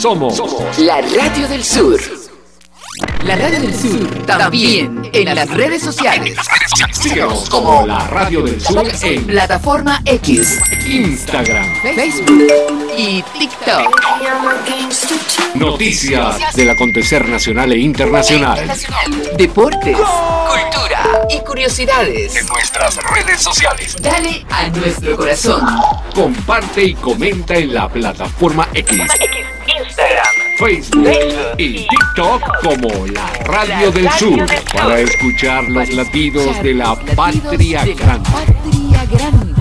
Somos la Radio del Sur. La Radio del Sur también en las redes sociales. Síguenos como la Radio del Sur en plataforma X, Instagram, Facebook y TikTok. Noticias del acontecer nacional e internacional. Deportes, cultura y curiosidades En nuestras redes sociales. Dale a nuestro corazón. Comparte y comenta en la plataforma X, Instagram, Facebook y TikTok como la Radio del Sur para escuchar los latidos de la patria grande. Patria grande.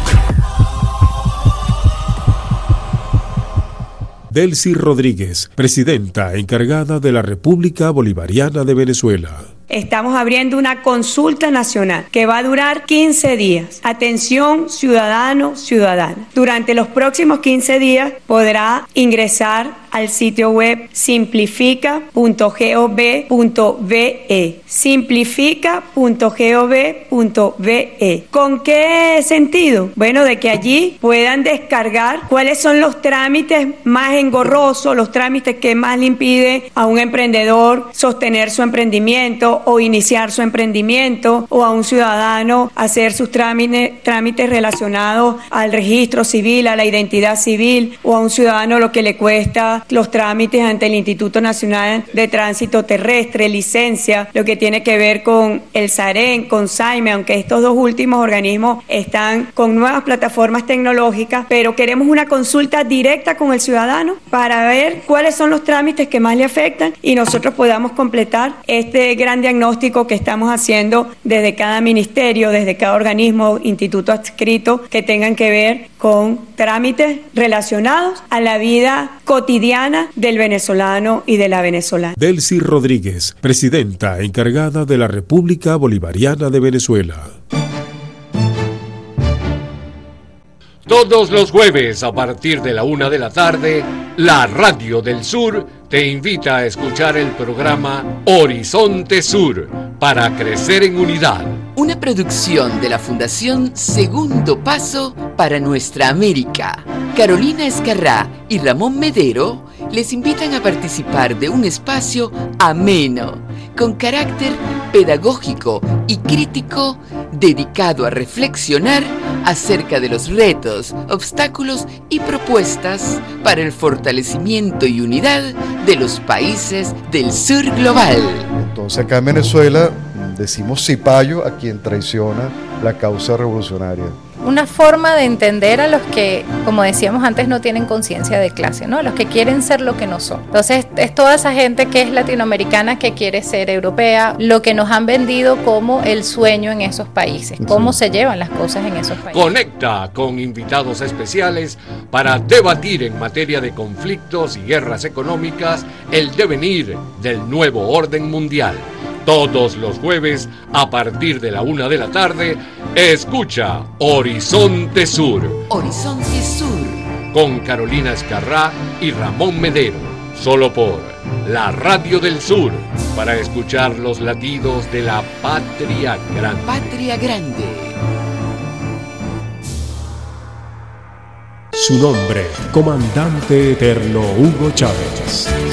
Delcy Rodríguez, presidenta encargada de la República Bolivariana de Venezuela. Estamos abriendo una consulta nacional que va a durar 15 días. Atención, ciudadano, ciudadana. Durante los próximos 15 días podrá ingresar al sitio web simplifica.gov.be. Simplifica.gov.be. ¿Con qué sentido? Bueno, de que allí puedan descargar cuáles son los trámites más engorrosos, los trámites que más le impiden a un emprendedor sostener su emprendimiento o iniciar su emprendimiento, o a un ciudadano hacer sus trámites relacionados al registro civil, a la identidad civil, o a un ciudadano lo que le cuesta los trámites ante el Instituto Nacional de Tránsito Terrestre, licencia, lo que tiene que ver con el SAREN, con SAIME, aunque estos dos últimos organismos están con nuevas plataformas tecnológicas, pero queremos una consulta directa con el ciudadano para ver cuáles son los trámites que más le afectan y nosotros podamos completar este gran diagnóstico que estamos haciendo desde cada ministerio, desde cada organismo, instituto adscrito, que tengan que ver con trámites relacionados a la vida cotidiana del venezolano y de la venezolana. Delcy Rodríguez, presidenta encargada de la República Bolivariana de Venezuela. Todos los jueves a partir de la 1 de la tarde, la Radio del Sur te invita a escuchar el programa Horizonte Sur para crecer en unidad. Una producción de la Fundación Segundo Paso para Nuestra América. Carolina Escarrá y Ramón Medero les invitan a participar de un espacio ameno, con carácter pedagógico y crítico, dedicado a reflexionar acerca de los retos, obstáculos y propuestas para el fortalecimiento y unidad de los países del sur global. Entonces acá en Venezuela decimos cipayo a quien traiciona la causa revolucionaria. Una forma de entender a los que, como decíamos antes, no tienen conciencia de clase, ¿no? Los que quieren ser lo que no son. Entonces, es toda esa gente que es latinoamericana que quiere ser europea, lo que nos han vendido como el sueño en esos países, cómo se llevan las cosas en esos países. Conecta con invitados especiales para debatir en materia de conflictos y guerras económicas el devenir del nuevo orden mundial. Todos los jueves, a partir de la 1 de la tarde, escucha Horizonte Sur. Horizonte Sur. Con Carolina Escarrá y Ramón Medero. Solo por la Radio del Sur, para escuchar los latidos de la patria grande. Patria grande. Su nombre, Comandante Eterno Hugo Chávez.